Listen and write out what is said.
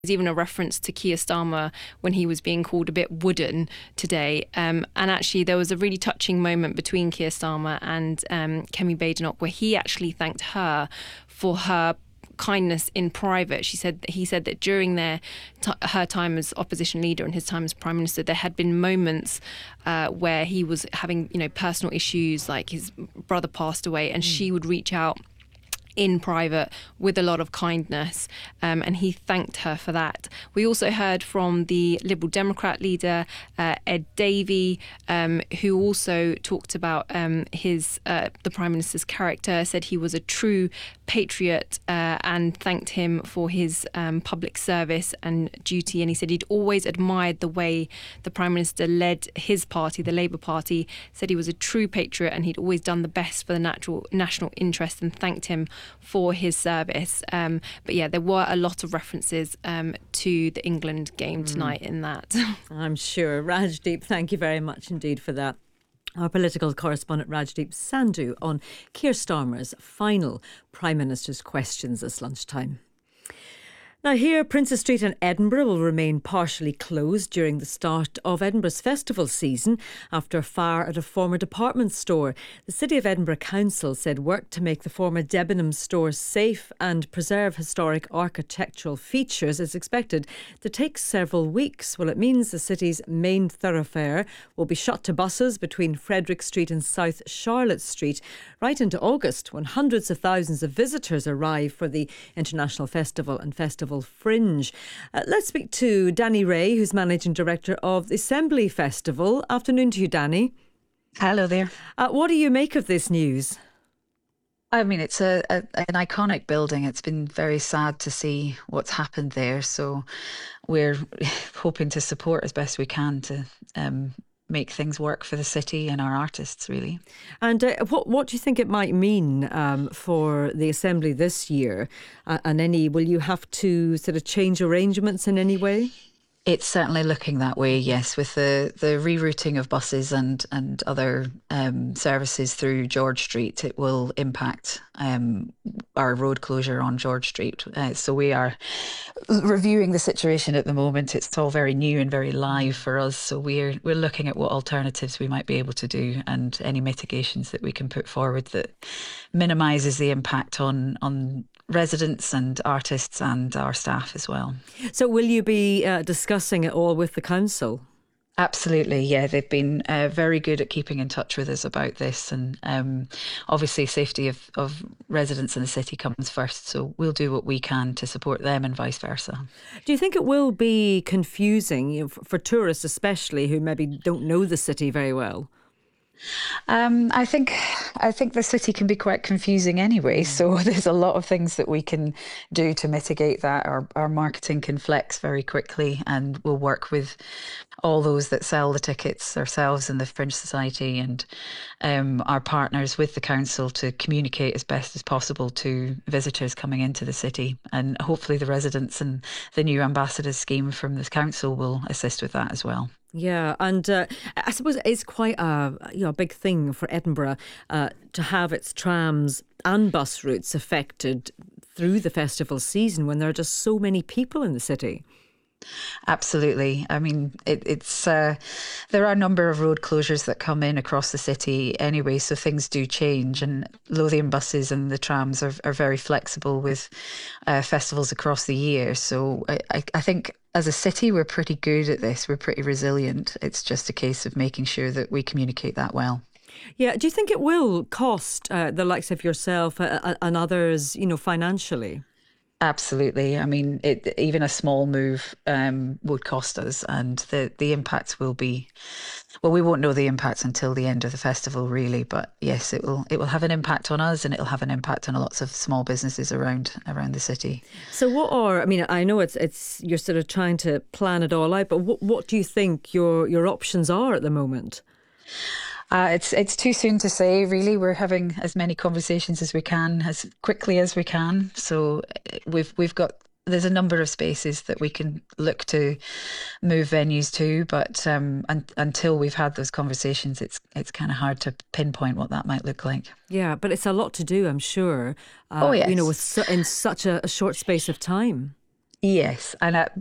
There's even a reference to Keir Starmer when he was being called a bit wooden today. And actually, there was a really touching moment between Keir Starmer and Kemi Badenoch where he actually thanked her for her kindness in private. He said that during her time as opposition leader and his time as prime minister, there had been moments where he was having personal issues, like his brother passed away, and she would reach out in private with a lot of kindness, and he thanked her for that. We also heard from the Liberal Democrat leader, Ed Davey, who also talked about the Prime Minister's character, said he was a true patriot, and thanked him for his public service and duty. And he said he'd always admired the way the Prime Minister led his party, the Labour Party, said he was a true patriot and he'd always done the best for the national interest, and thanked him for his service. But yeah, there were a lot of references to the England game tonight in that. I'm sure. Rajdeep, thank you very much indeed for that. Our political correspondent Rajdeep Sandhu on Keir Starmer's final Prime Minister's questions this lunchtime. Now here, Princes Street in Edinburgh will remain partially closed during the start of Edinburgh's festival season after a fire at a former department store. The City of Edinburgh Council said work to make the former Debenhams store safe and preserve historic architectural features is expected to take several weeks. Well, it means the city's main thoroughfare will be shut to buses between Frederick Street and South Charlotte Street right into August, when hundreds of thousands of visitors arrive for the International Festival and Festival Fringe. Let's speak to Danny Ray, who's Managing Director of the Assembly Festival. Afternoon to you, Danny. Hello there. What do you make of this news? I mean, it's an iconic building. It's been very sad to see what's happened there. So we're hoping to support as best we can to make things work for the city and our artists, really. And what do you think it might mean for the Assembly this year? And will you have to sort of change arrangements in any way? It's certainly looking that way, yes, with the rerouting of buses and other services through George Street. It will impact our road closure on George Street. So we are reviewing the situation at the moment. It's all very new and very live for us. So we're looking at what alternatives we might be able to do and any mitigations that we can put forward that minimises the impact on residents and artists and our staff as well. So will you be discussing it all with the council? Absolutely, yeah. They've been very good at keeping in touch with us about this, and obviously safety of residents in the city comes first, so we'll do what we can to support them and vice versa. Do you think it will be confusing, for tourists especially, who maybe don't know the city very well? I think the city can be quite confusing anyway, so there's a lot of things that we can do to mitigate that. Our marketing can flex very quickly, and we'll work with all those that sell the tickets, ourselves and the Fringe Society and our partners with the council, to communicate as best as possible to visitors coming into the city. And hopefully the residents and the new ambassadors scheme from the council will assist with that as well. Yeah, and I suppose it's quite a big thing for Edinburgh to have its trams and bus routes affected through the festival season when there are just so many people in the city. Absolutely. I mean, it's there are a number of road closures that come in across the city anyway, so things do change. And Lothian buses and the trams are very flexible with festivals across the year. So I think as a city, we're pretty good at this. We're pretty resilient. It's just a case of making sure that we communicate that well. Yeah. Do you think it will cost the likes of yourself and others, financially? Absolutely. I mean, even a small move would cost us, and the impacts will be, well, we won't know the impacts until the end of the festival, really. But yes, it will have an impact on us, and it'll have an impact on lots of small businesses around the city. So I know it's you're sort of trying to plan it all out, but what do you think your options are at the moment? It's too soon to say, really. We're having as many conversations as we can, as quickly as we can. So there's a number of spaces that we can look to move venues to, but until we've had those conversations, it's kind of hard to pinpoint what that might look like. Yeah, but it's a lot to do, I'm sure. Oh yes, in such a short space of time. Yes, and